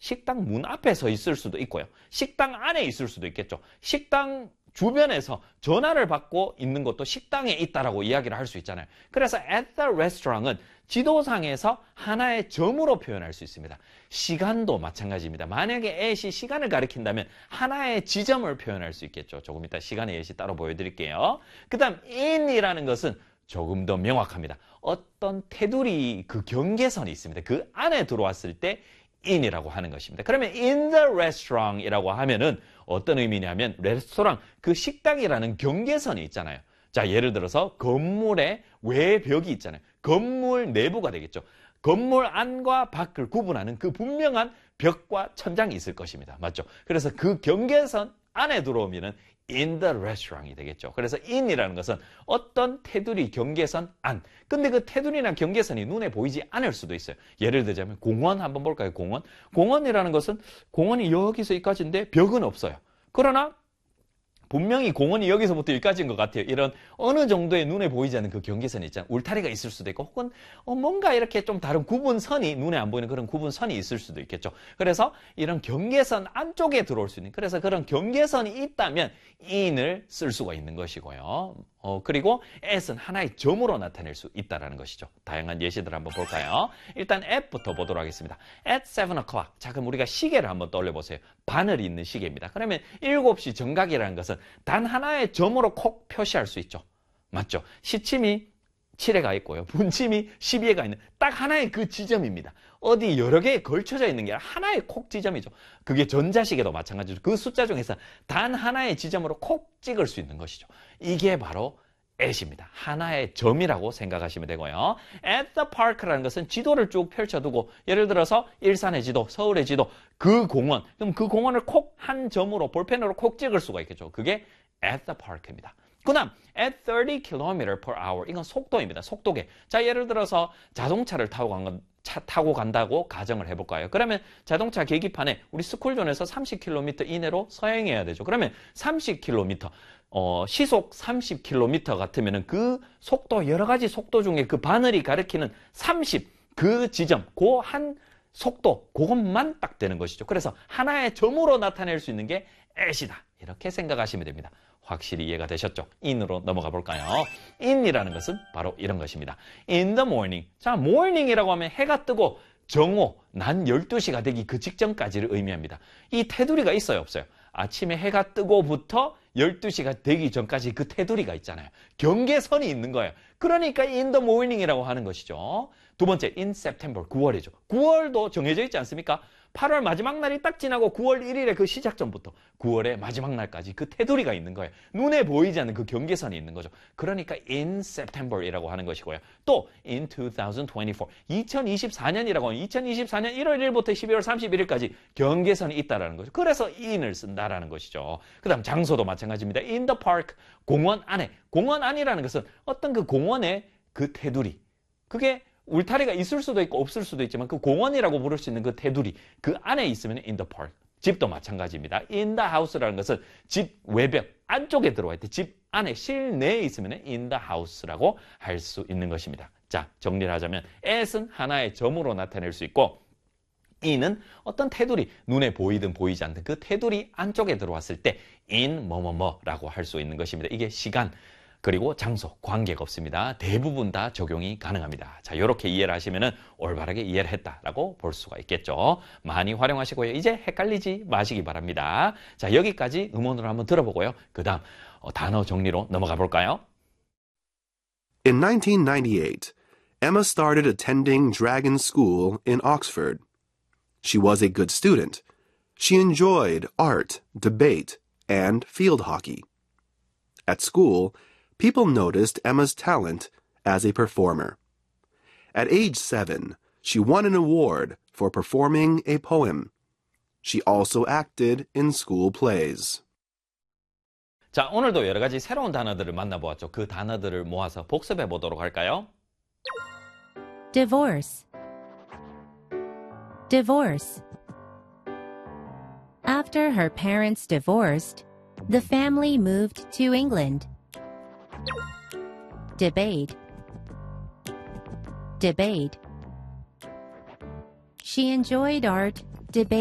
식당 문 앞에 서 있을 수도 있고요. 식당 안에 있을 수도 있겠죠. 식당 주변에서 전화를 받고 있는 것도 식당에 있다라고 이야기를 할 수 있잖아요. 그래서 at the restaurant은 지도상에서 하나의 점으로 표현할 수 있습니다. 시간도 마찬가지입니다. 만약에 at이 시간을 가리킨다면 하나의 지점을 표현할 수 있겠죠. 조금 이따 시간의 예시 따로 보여드릴게요. 그 다음 in이라는 것은 조금 더 명확합니다. 어떤 테두리 그 경계선이 있습니다. 그 안에 들어왔을 때 in이라고 하는 것입니다. 그러면 in the restaurant이라고 하면은 어떤 의미냐면 레스토랑, 그 식당이라는 경계선이 있잖아요. 자, 예를 들어서 건물의 외벽이 있잖아요. 건물 내부가 되겠죠. 건물 안과 밖을 구분하는 그 분명한 벽과 천장이 있을 것입니다. 맞죠? 그래서 그 경계선 안에 들어오면은 in the restaurant이 되겠죠. 그래서 in이라는 것은 어떤 테두리 경계선 안. 근데 그 테두리나 경계선이 눈에 보이지 않을 수도 있어요. 예를 들자면 공원 한번 볼까요? 공원. 공원이라는 것은 공원이 여기서 여기까지인데 벽은 없어요. 그러나 분명히 공원이 여기서부터 여기까지인 것 같아요. 이런 어느 정도의 눈에 보이지 않는 그 경계선이 있잖아요. 울타리가 있을 수도 있고 혹은 뭔가 이렇게 좀 다른 구분선이 눈에 안 보이는 그런 구분선이 있을 수도 있겠죠. 그래서 이런 경계선 안쪽에 들어올 수 있는, 그래서 그런 경계선이 있다면 in을 쓸 수가 있는 것이고요. 그리고 at은 하나의 점으로 나타낼 수 있다는 것이죠. 다양한 예시들 한번 볼까요? 일단 at부터 보도록 하겠습니다. at 7 o'clock. 자, 그럼 우리가 시계를 한번 떠올려보세요. 바늘이 있는 시계입니다. 그러면 7시 정각이라는 것은 단 하나의 점으로 콕 표시할 수 있죠. 맞죠? 시침이 7에 가 있고요. 분침이 12에 가 있는 딱 하나의 그 지점입니다. 어디 여러 개에 걸쳐져 있는 게 아니라 하나의 콕 지점이죠. 그게 전자시계도 마찬가지죠. 그 숫자 중에서 단 하나의 지점으로 콕 찍을 수 있는 것이죠. 이게 바로 at입니다. 하나의 점이라고 생각하시면 되고요. at the park라는 것은 지도를 쭉 펼쳐두고 예를 들어서 일산의 지도, 서울의 지도, 그 공원, 그럼 그 공원을 콕 한 점으로 볼펜으로 콕 찍을 수가 있겠죠. 그게 at the park입니다. 그 다음 at 30 km per hour. 이건 속도입니다. 속도계. 자, 예를 들어서 자동차를 타고 간다고 가정을 해볼까요? 그러면 자동차 계기판에 우리 스쿨존에서 30km 이내로 서행해야 되죠. 그러면 30km, 시속 30km 같으면은 그 속도, 여러 가지 속도 중에 그 바늘이 가리키는 30, 그 지점, 그 한 속도, 그것만 딱 되는 것이죠. 그래서 하나의 점으로 나타낼 수 있는 게 at이다. 이렇게 생각하시면 됩니다. 확실히 이해가 되셨죠? in으로 넘어가 볼까요? in이라는 것은 바로 이런 것입니다. in the morning. 자, morning이라고 하면 해가 뜨고 정오, 낮 12시가 되기 그 직전까지를 의미합니다. 이 테두리가 있어요, 없어요? 아침에 해가 뜨고부터 12시가 되기 전까지 그 테두리가 있잖아요. 경계선이 있는 거예요. 그러니까 in the morning이라고 하는 것이죠. 두 번째, in September, 9월이죠. 9월도 정해져 있지 않습니까? 8월 마지막 날이 딱 지나고 9월 1일에 그 시작점부터 9월의 마지막 날까지 그 테두리가 있는 거예요. 눈에 보이지 않는 그 경계선이 있는 거죠. 그러니까 in September이라고 하는 것이고요. 또 in 2024, 2024년이라고 하면 2024년 1월 1일부터 12월 31일까지 경계선이 있다라는 거죠. 그래서 in을 쓴다라는 것이죠. 그 다음 장소도 마찬가지입니다. in the park, 공원 안에. 공원 안이라는 것은 어떤 그 공원의 그 테두리. 그게 울타리가 있을 수도 있고 없을 수도 있지만 그 공원이라고 부를 수 있는 그 테두리, 그 안에 있으면 in the park. 집도 마찬가지입니다. in the house라는 것은 집 외벽 안쪽에 들어와 있대. 집 안에 실내에 있으면 in the house라고 할 수 있는 것입니다. 자, 정리를 하자면 at은 하나의 점으로 나타낼 수 있고 in은 어떤 테두리, 눈에 보이든 보이지 않든 그 테두리 안쪽에 들어왔을 때 in 뭐뭐뭐라고 할 수 있는 것입니다. 이게 시간, 그리고 장소, 관계가 없습니다. 대부분 다 적용이 가능합니다. 자, 이렇게 이해를 하시면은 올바르게 이해를 했다라고 볼 수가 있겠죠. 많이 활용하시고요. 이제 헷갈리지 마시기 바랍니다. 자, 여기까지 음원으로 한번 들어보고요. 그 다음 단어 정리로 넘어가 볼까요? In 1998, Emma started attending Dragon School in Oxford. She was a good student. She enjoyed art, debate, and field hockey. At school, people noticed Emma's talent as a performer. At age 7, she won an award for performing a poem. She also acted in school plays. 자, 오늘도 여러 가지 새로운 단어들을 만나보았죠. 그 단어들을 모아서 복습해 보도록 할까요? Divorce. Divorce. After her parents divorced, the family moved to England. Debate. Debate. She enjoyed art, debate.